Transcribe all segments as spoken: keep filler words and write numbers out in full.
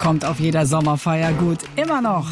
kommt auf jeder Sommerfeier gut. Immer noch.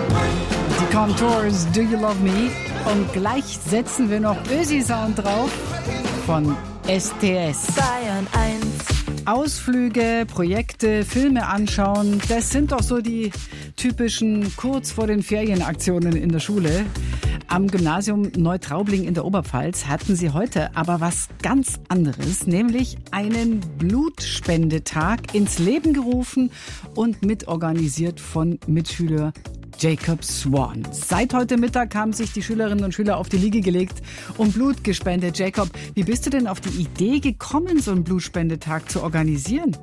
Die Contours, Do You Love Me? Und gleich setzen wir noch Ösi-Sound drauf von S T S. Bayern eins. Ausflüge, Projekte, Filme anschauen, das sind doch so die typischen kurz vor den Ferienaktionen in der Schule. Am Gymnasium Neutraubling in der Oberpfalz hatten sie heute aber was ganz anderes, nämlich einen Blutspendetag ins Leben gerufen und mitorganisiert von Mitschüler Jacob Swan. Seit heute Mittag haben sich die Schülerinnen und Schüler auf die Liege gelegt und Blut gespendet. Jacob, wie bist du denn auf die Idee gekommen, so einen Blutspendetag zu organisieren?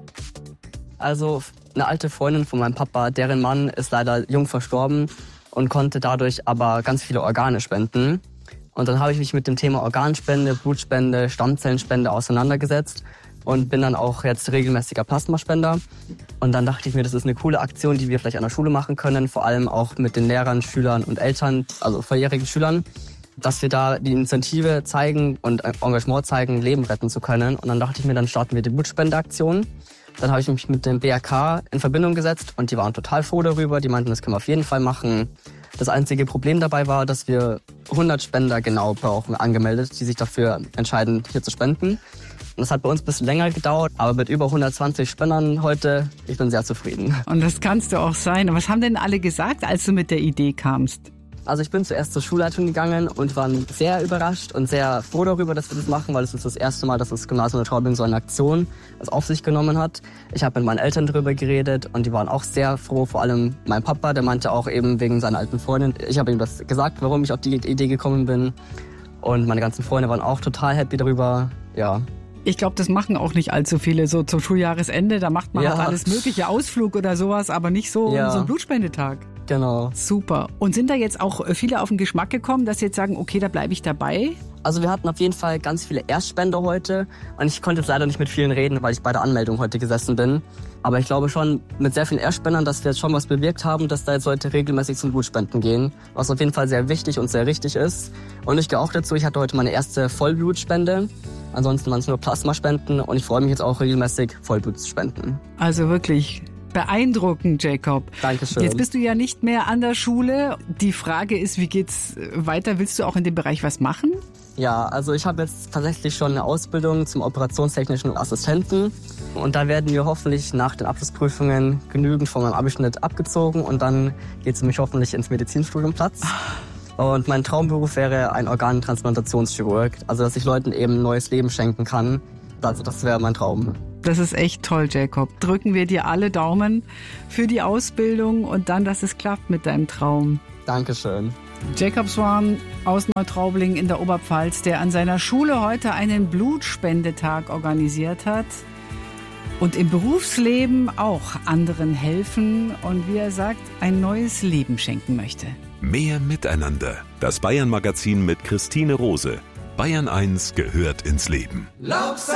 Also eine alte Freundin von meinem Papa, deren Mann ist leider jung verstorben und konnte dadurch aber ganz viele Organe spenden. Und dann habe ich mich mit dem Thema Organspende, Blutspende, Stammzellenspende auseinandergesetzt und bin dann auch jetzt regelmäßiger Plasmaspender. Und dann dachte ich mir, das ist eine coole Aktion, die wir vielleicht an der Schule machen können, vor allem auch mit den Lehrern, Schülern und Eltern, also volljährigen Schülern, dass wir da die Initiative zeigen und Engagement zeigen, Leben retten zu können. Und dann dachte ich mir, dann starten wir die Blutspendeaktion. Dann habe ich mich mit dem B R K in Verbindung gesetzt und die waren total froh darüber. Die meinten, das können wir auf jeden Fall machen. Das einzige Problem dabei war, dass wir hundert Spender genau brauchen, angemeldet, die sich dafür entscheiden, hier zu spenden. Und das hat bei uns ein bisschen länger gedauert, aber mit über hundertzwanzig Spendern heute, ich bin sehr zufrieden. Und das kannst du auch sein. Was haben denn alle gesagt, als du mit der Idee kamst? Also ich bin zuerst zur Schulleitung gegangen und war sehr überrascht und sehr froh darüber, dass wir das machen, weil es ist das erste Mal, dass das Gymnasium Neutraubling so eine Aktion auf sich genommen hat. Ich habe mit meinen Eltern darüber geredet und die waren auch sehr froh, vor allem mein Papa, der meinte auch eben wegen seiner alten Freundin. Ich habe ihm das gesagt, warum ich auf die Idee gekommen bin und meine ganzen Freunde waren auch total happy darüber, ja. Ich glaube, das machen auch nicht allzu viele so zum Schuljahresende. Da macht man Ja. auch alles mögliche, Ausflug oder sowas, aber nicht so, Ja. so ein Blutspendetag. Genau. Super. Und sind da jetzt auch viele auf den Geschmack gekommen, dass sie jetzt sagen, okay, da bleibe ich dabei? Also wir hatten auf jeden Fall ganz viele Erstspender heute und ich konnte jetzt leider nicht mit vielen reden, weil ich bei der Anmeldung heute gesessen bin. Aber ich glaube schon mit sehr vielen Erstspendern, dass wir jetzt schon was bewirkt haben, dass da jetzt Leute regelmäßig zum Blutspenden gehen, was auf jeden Fall sehr wichtig und sehr richtig ist. Und ich gehe auch dazu, ich hatte heute meine erste Vollblutspende. Ansonsten waren es nur Plasmaspenden und ich freue mich jetzt auch regelmäßig Vollblut zu spenden. Also wirklich beeindruckend, Jacob. Dankeschön. Jetzt bist du ja nicht mehr an der Schule. Die Frage ist, wie geht's weiter? Willst du auch in dem Bereich was machen? Ja, also ich habe jetzt tatsächlich schon eine Ausbildung zum operationstechnischen Assistenten. Und da werden wir hoffentlich nach den Abschlussprüfungen genügend von meinem Abischnitt abgezogen. Und dann geht es für mich hoffentlich ins Medizinstudium Platz. Und mein Traumberuf wäre ein Organtransplantationschirurg. Also dass ich Leuten eben ein neues Leben schenken kann. Also das wäre mein Traum. Das ist echt toll, Jacob. Drücken wir dir alle Daumen für die Ausbildung und dann, dass es klappt mit deinem Traum. Dankeschön. Jacob Swan aus Neutraubling in der Oberpfalz, der an seiner Schule heute einen Blutspendetag organisiert hat und im Berufsleben auch anderen helfen und, wie er sagt, ein neues Leben schenken möchte. Mehr Miteinander. Das Bayern-Magazin mit Christine Rose. Bayern eins gehört ins Leben.